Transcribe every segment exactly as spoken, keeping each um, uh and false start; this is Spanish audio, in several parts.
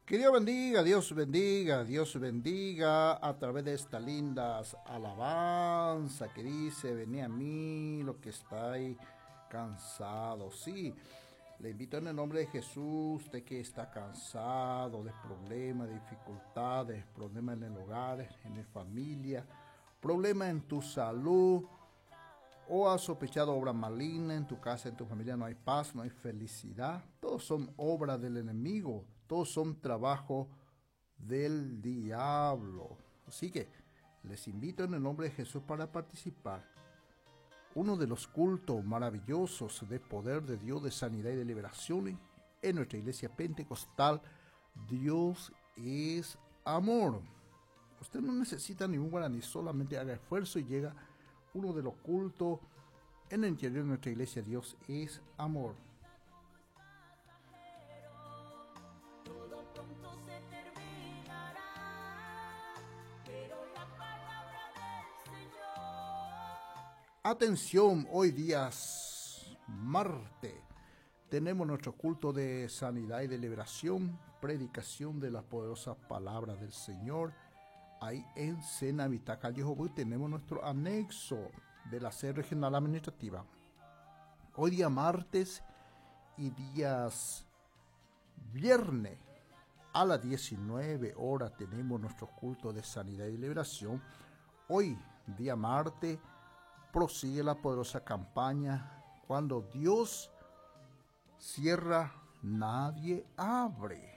Que Dios bendiga, Dios bendiga, Dios bendiga a través de esta linda alabanza que dice, venid a mí lo que estáis cansados. Sí, le invito en el nombre de Jesús, usted que está cansado de problemas, de dificultades, problemas en el hogar, en la familia, problemas en tu salud, o has sospechado obra maligna en tu casa, en tu familia no hay paz, no hay felicidad. Todos son obras del enemigo, todos son trabajo del diablo. Así que les invito en el nombre de Jesús para participar. Uno de los cultos maravillosos de poder de Dios, de sanidad y de liberación en nuestra iglesia pentecostal. Dios es amor. Usted no necesita ningún guaraní, solamente haga esfuerzo y llega uno de los cultos en el interior de nuestra iglesia. Dios es amor. Todo pronto se terminará, pero la palabra del Señor. Atención, hoy día martes tenemos nuestro culto de sanidad y de liberación, predicación de la poderosa palabra del Señor. Ahí en Cenavita, Calle Jobú, tenemos nuestro anexo de la sede regional administrativa. Hoy día martes y días viernes a las diecinueve horas tenemos nuestro culto de sanidad y liberación. Hoy, día martes, prosigue la poderosa campaña. Cuando Dios cierra, nadie abre.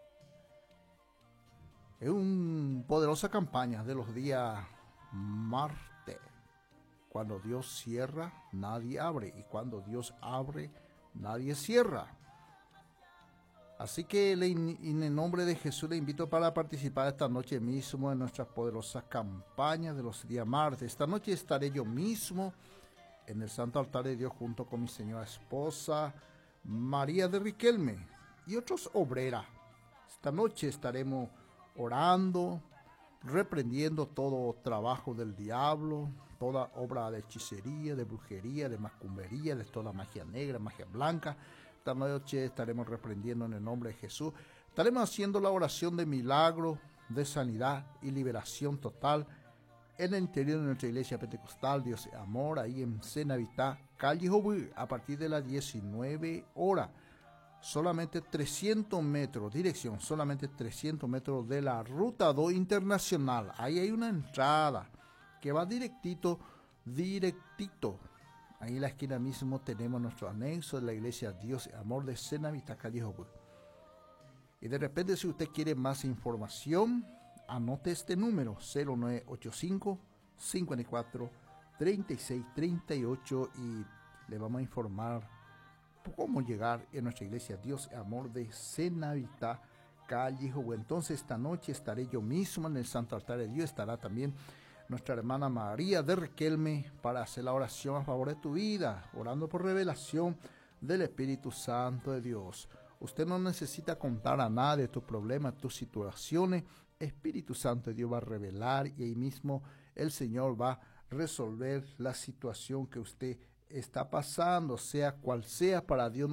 Es una poderosa campaña de los días martes. Cuando Dios cierra, nadie abre. Y cuando Dios abre, nadie cierra. Así que en el nombre de Jesús le invito para participar esta noche mismo en nuestra poderosa campaña de los días martes. Esta noche estaré yo mismo en el Santo Altar de Dios junto con mi señora esposa María de Riquelme y otros obreras. Esta noche estaremos orando, reprendiendo todo trabajo del diablo, toda obra de hechicería, de brujería, de macumbería, de toda magia negra, magia blanca. Esta noche estaremos reprendiendo en el nombre de Jesús. Estaremos haciendo la oración de milagro, de sanidad y liberación total en el interior de nuestra iglesia pentecostal, Dios es amor, ahí en Cenavita, Calle Jobú, a partir de las diecinueve horas. Solamente trescientos metros, dirección, solamente trescientos metros de la Ruta dos Internacional. Ahí hay una entrada que va directito, directito. Ahí en la esquina mismo tenemos nuestro anexo de la iglesia Dios Amor de Cenavita, Calle Jobú. Y de repente, si usted quiere más información, anote este número, cero nueve ocho cinco, cinco cuatro, tres seis tres ocho, y le vamos a informar cómo llegar en nuestra iglesia Dios Amor de Cenavita, Calle Jobú. Entonces esta noche estaré yo mismo en el Santo Altar de Dios. Estará también nuestra hermana María de Riquelme para hacer la oración a favor de tu vida, orando por revelación del Espíritu Santo de Dios. Usted no necesita contar a nadie tus problemas, tus situaciones. Espíritu Santo de Dios va a revelar y ahí mismo el Señor va a resolver la situación que usted está pasando, sea cual sea. Para Dios